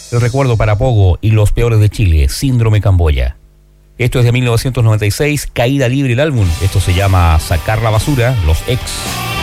El recuerdo para Pogo y Los Peores de Chile, Síndrome Camboya. Esto es de 1996, Caída Libre el álbum. Esto se llama Sacar la Basura, Los Ex.